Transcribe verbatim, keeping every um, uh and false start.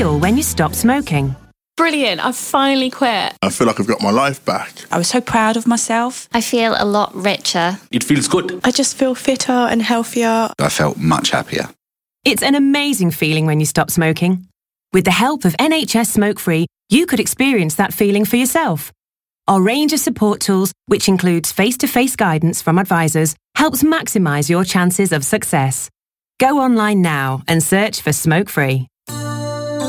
feel when you stop smoking? Brilliant, I've finally quit. I feel like I've got my life back. I was so proud of myself. I feel a lot richer. It feels good. I just feel fitter and healthier. I felt much happier. It's an amazing feeling when you stop smoking. With the help of N H S Smoke Free, you could experience that feeling for yourself. Our range of support tools, which includes face-to-face guidance from advisors, helps maximise your chances of success. Go online now and search for Smoke Free.